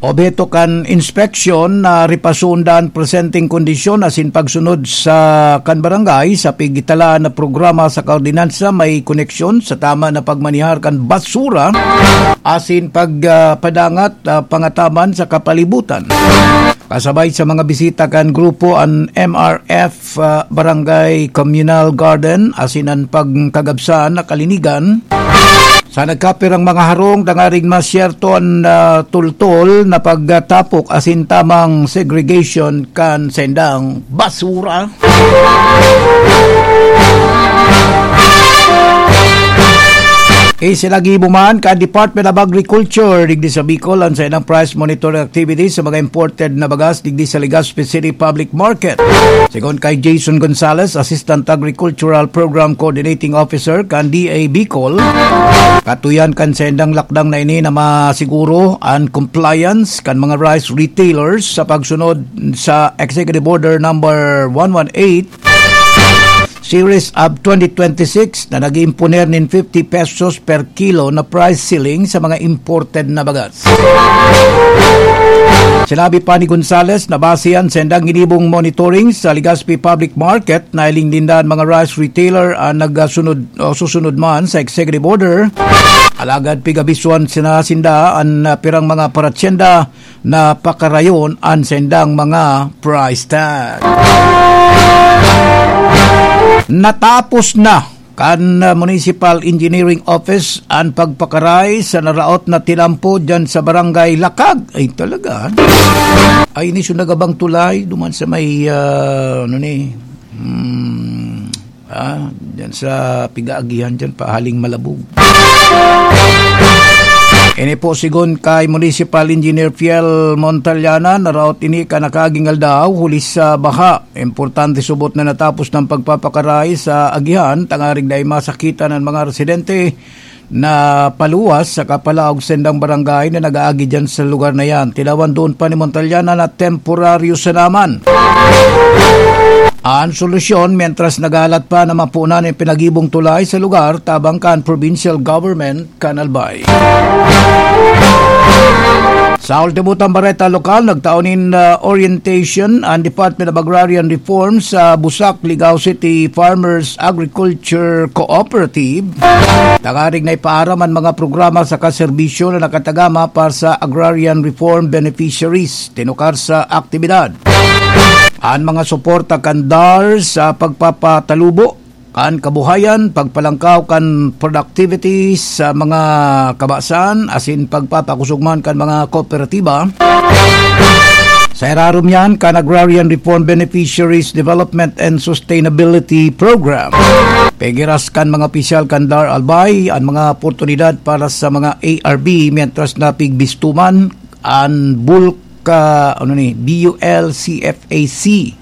Obeto kan inspection na ripasundan presenting kondisyon asin pagsunod sa kan barangay sa pigitala na programa sa kaordinansa may koneksyon sa tama na pagmanihar kan basura asin pagpadangat pangataman sa kapalibutan. Kasabay sa mga bisita kan grupo an MRF Barangay Communal Garden asin ang pagkagabsaan na kalinigan. Sa nagkapirang mga harong, dangaring masyerto ang tultol na pagtapok asin tamang segregation kan sendang basura. Silagi buman ka Department of Agriculture digdi sa Bicol ang sa ilang price monitoring activities sa mga imported na bagas digdi sa Legazpi City Public Market. Sigon kay Jason Gonzales, Assistant Agricultural Program Coordinating Officer kan DA Bicol, katuyan kan sa indang lakdang na ini na masiguro ang compliance kan mga rice retailers sa pagsunod sa Executive Order number 118 Series of 2026 na nag-imponer nin 50 pesos per kilo na price ceiling sa mga imported na bagas. Sinabi pa ni Gonzales na basehan sa endang inibong monitoring sa Legazpi Public Market na ilingdindan mga rice retailer ang susunod man sa executive order. Alagad pigabisuan sinasinda ang pirang mga paratyenda na pakarayon ang sendang mga price tag. Natapos na kan Municipal Engineering Office ang pagpakaray sa naraot na tilampo dyan sa Barangay Lakag. Ay talaga. Ay ini sunagabang tulay duman sa may dyan sa Pigaagihan dyan pahaling Malabog. Ini po sigon kay Municipal Engineer Fiel Montaliana na raot ini ka nakagingal daw huli sa baha. Importante subot na natapos ng pagpapakaray sa agihan tangarig na masakitan ng mga residente na paluwas sa kapalaog sendang barangay na nag-aagi dyan sa lugar na yan. Tinawan doon pa ni Montaliana na temporaryo sa naman. Ang solusyon, mientras nagalat pa na mapunan ang pinagibong tulay sa lugar, tabang kan provincial government kanalbay. Sa ultimutang Bareta Lokal, nagtaunin orientation ang Department of Agrarian Reform sa Busak, Ligao City Farmers Agriculture Cooperative. Tangarig na ipaaram ang mga programa sa kaserbisyo na nakatagama para sa agrarian reform beneficiaries, tinukar sa aktibidad. Ang mga suporta kan DAR sa pagpapatalubo, kan kabuhayan, pagpalangkaw kan productivity sa mga kabasan, asin pagpapakusugman kan mga kooperatiba. Sa irarum yan, kan Agrarian Reform Beneficiaries Development and Sustainability Program. Pegiras kan mga opisyal kan DAR Albay, ang mga oportunidad para sa mga ARB, mientras na pigbistuman, ang bulk BULCFAC.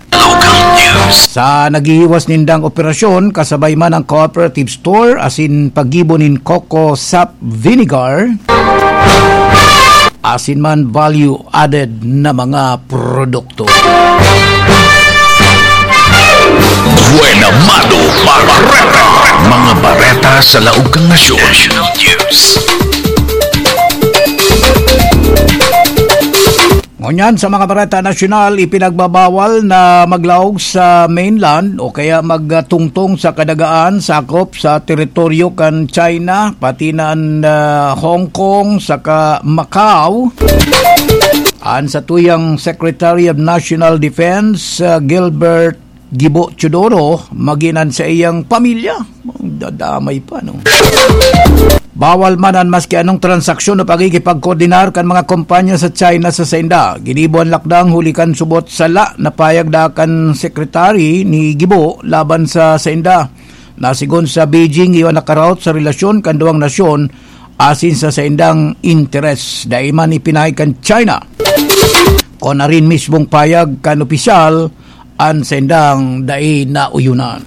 Sa naghihiwas nindang operasyon, kasabay man ang cooperative store asin paggibonin coco sap vinegar asin man value added na mga produkto. Buena Mado Barreta, mga bareta sa laog kang nasyon. National News. Ngunyan sa mga bareta nasyonal, ipinagbabawal na maglaog sa mainland o kaya magtungtong sa kadagaan, sakop sa teritoryo kan China, pati na Hong Kong, saka Macau. An sa tuyang Secretary of National Defense, Gilbert Gibo Chodoro, maginan sa iyang pamilya. Dadamay pa, no? Bawal man ang maski anong transaksyon o pagkikipagkoordinar kan mga kumpanya sa China sa Sainda. Ginibuan lakdang hulikan subot sala na payag da kan sekretary ni Gibo laban sa Sainda. Nasigon sa Beijing iwan nakaraot sa relasyon kan duwang nasyon asin sa Saindang interes. Daiman ipinay kan China. Kung na rin mismong payag kan opisyal ang Saindang dai na uyunan.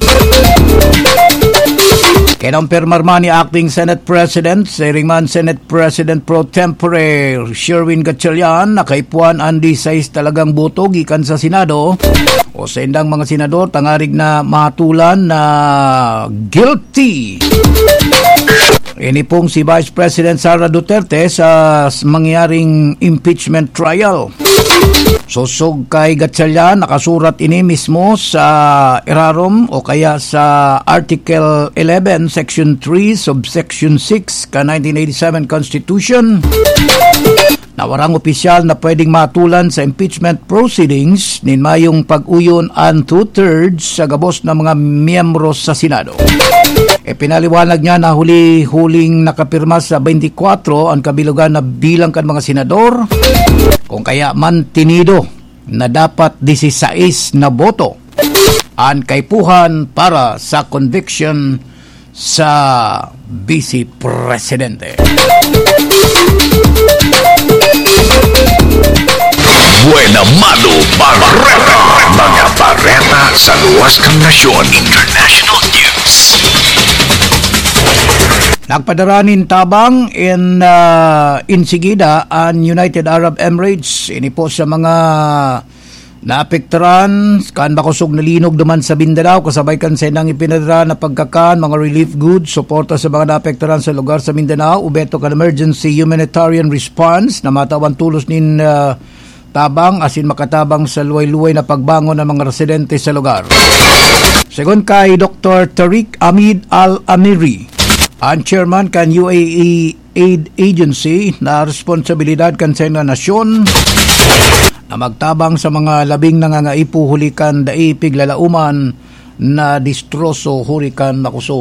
Kinampirmar man ni Acting Senate President, Seringman Senate President Pro Tempore Sherwin Gatchalian, nakaipuan ang 16 talagang boto gikan sa Senado o sa indang mga senador tangarig na matulan na guilty. Ini pong si Vice President Sara Duterte sa mangyaring impeachment trial. Susog kay Gatchalian, nakasurat ini mismo sa irarom o kaya sa Article 11, Section 3, Subsection 6 ka 1987 Constitution. Nawarang opisyal na pwedeng matulan sa impeachment proceedings nin mayong pag-uyon ang 2/3 sa gabos ng mga miyembro sa Senado. Pinaliwanag niya na huling nakapirma sa 24 ang kabilugan na bilang kan mga senador, kung kaya man tinido na dapat 16 na boto ang kaipuhan para sa conviction sa Vice Presidente. Buena Mano Barreta. Mga bareta sa luwas kang nasyon. International News. Nagpadaranin tabang insigida ang United Arab Emirates. Ini po sa mga naapektaran kan bakusog na linog duman sa Mindanao, kasabay kan sa inang ipinadara na pagkakan, mga relief goods, suporta sa mga naapektaran sa lugar sa Mindanao, ubeto kan emergency humanitarian response na matawan tulos nin tabang asin makatabang sa luway-luway na pagbangon ng mga residente sa lugar. Segon kay Dr. Tariq Hamid Al-Amiri, ang chairman kan UAE Aid Agency na responsibilidad kan sa nasyon na magtabang sa mga labing nangangaipo hulikan daipig lalauman na distroso hurikan makusog.